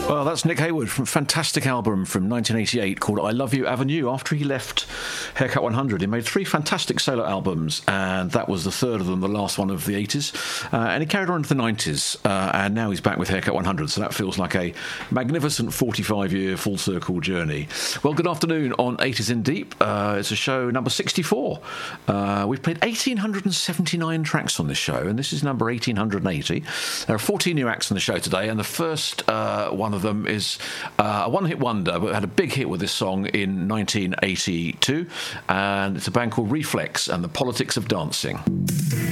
Well, that's Nick Hayward from a fantastic album from 1988 called I Love You Avenue. After he left Haircut 100, he made 3 fantastic solo albums, and that was the third of them, the last one of the 80s. And he carried on into the 90s, and now he's back with Haircut 100, so that feels like a magnificent 45-year full-circle journey. Well, good afternoon on 80s in Deep. It's a show number 64. We've played 1,879 tracks on this show, and this is number 1,880. There are 14 new acts on the show today, and the first one of them is a one-hit wonder, but had a big hit with this song in 1982, and it's a band called Reflex and the Politics of Dancing.